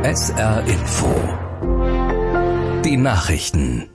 SR Info. Die Nachrichten.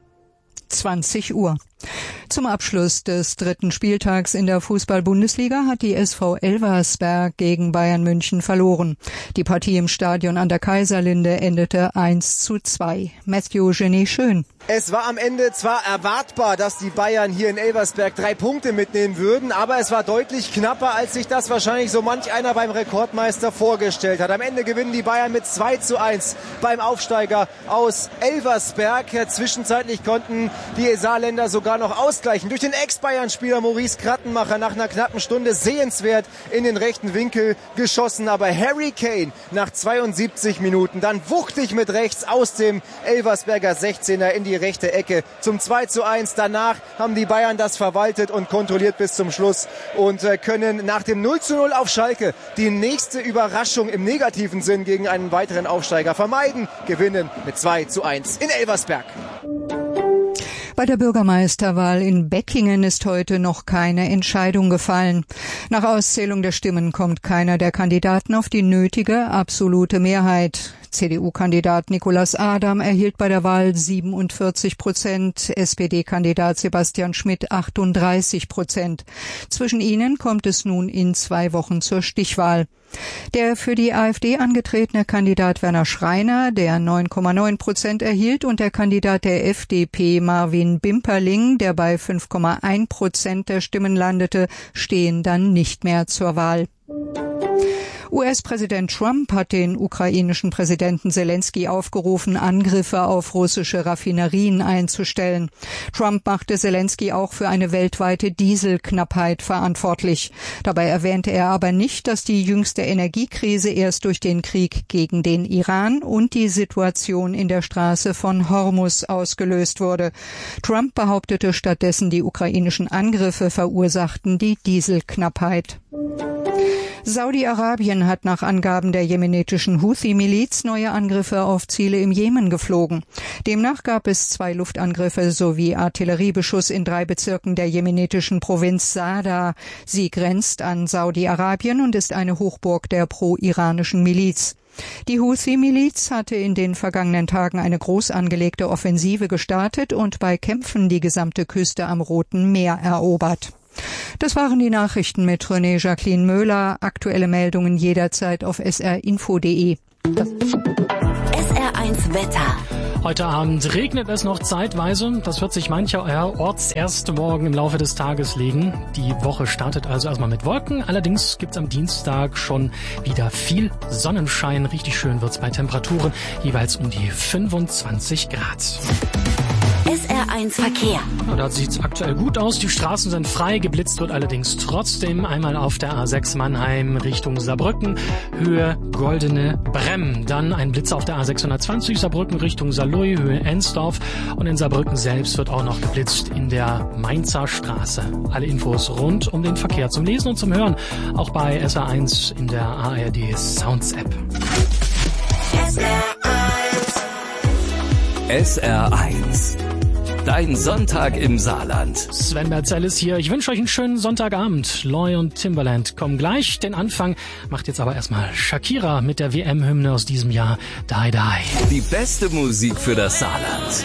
20 Uhr. Zum Abschluss des dritten Spieltags in der Fußball-Bundesliga hat die SV Elversberg gegen Bayern München verloren. Die Partie im Stadion an der Kaiserlinde endete 1:2. Matthew Genet Schön. Es war am Ende zwar erwartbar, dass die Bayern hier in Elversberg 3 Punkte mitnehmen würden, aber es war deutlich knapper, als sich das wahrscheinlich so manch einer beim Rekordmeister vorgestellt hat. Am Ende gewinnen die Bayern mit 2:1 beim Aufsteiger aus Elversberg. Zwischenzeitlich konnten die Saarländer sogar noch ausgleichen durch den Ex-Bayern-Spieler Maurice Krattenmacher nach einer knappen Stunde sehenswert in den rechten Winkel geschossen. Aber Harry Kane nach 72 Minuten dann wuchtig mit rechts aus dem Elversberger 16er in die rechte Ecke zum 2:1. Danach haben die Bayern das verwaltet und kontrolliert bis zum Schluss und können nach dem 0:0 auf Schalke die nächste Überraschung im negativen Sinn gegen einen weiteren Aufsteiger vermeiden. Gewinnen mit 2:1 in Elversberg. Bei der Bürgermeisterwahl in Beckingen ist heute noch keine Entscheidung gefallen. Nach Auszählung der Stimmen kommt keiner der Kandidaten auf die nötige absolute Mehrheit. CDU-Kandidat Nicolas Adam erhielt bei der Wahl 47%, SPD-Kandidat Sebastian Schmidt 38%. Zwischen ihnen kommt es nun in 2 Wochen zur Stichwahl. Der für die AfD angetretene Kandidat Werner Schreiner, der 9,9% erhielt, und der Kandidat der FDP Marvin Bimperling, der bei 5,1% der Stimmen landete, stehen dann nicht mehr zur Wahl. US-Präsident Trump hat den ukrainischen Präsidenten Selenskyj aufgerufen, Angriffe auf russische Raffinerien einzustellen. Trump machte Selenskyj auch für eine weltweite Dieselknappheit verantwortlich. Dabei erwähnte er aber nicht, dass die jüngste Energiekrise erst durch den Krieg gegen den Iran und die Situation in der Straße von Hormuz ausgelöst wurde. Trump behauptete stattdessen, die ukrainischen Angriffe verursachten die Dieselknappheit. Saudi-Arabien hat nach Angaben der jemenitischen Houthi-Miliz neue Angriffe auf Ziele im Jemen geflogen. Demnach gab es 2 Luftangriffe sowie Artilleriebeschuss in 3 Bezirken der jemenitischen Provinz Saada. Sie grenzt an Saudi-Arabien und ist eine Hochburg der pro-iranischen Miliz. Die Houthi-Miliz hatte in den vergangenen Tagen eine groß angelegte Offensive gestartet und bei Kämpfen die gesamte Küste am Roten Meer erobert. Das waren die Nachrichten mit René Jacqueline Möhler. Aktuelle Meldungen jederzeit auf srinfo.de. SR1 Wetter. Heute Abend regnet es noch zeitweise. Das wird sich mancherorts erst morgen im Laufe des Tages legen. Die Woche startet also erstmal mit Wolken. Allerdings gibt's am Dienstag schon wieder viel Sonnenschein. Richtig schön wird's bei Temperaturen jeweils um die 25 Grad. SR1 Verkehr. Ja, da sieht's aktuell gut aus. Die Straßen sind frei. Geblitzt wird allerdings trotzdem. Einmal auf der A6 Mannheim Richtung Saarbrücken, Höhe Goldene Bremm. Dann ein Blitz auf der A620 Saarbrücken Richtung Saarlouis, Höhe Ensdorf. Und in Saarbrücken selbst wird auch noch geblitzt in der Mainzer Straße. Alle Infos rund um den Verkehr zum Lesen und zum Hören. Auch bei SR1 in der ARD Sounds App. SR1. Dein Sonntag im Saarland. Sven Merzellis hier. Ich wünsche euch einen schönen Sonntagabend. Loy und Timbaland kommen gleich. Den Anfang macht jetzt aber erstmal Shakira mit der WM-Hymne aus diesem Jahr. Die Die. Die beste Musik für das Saarland.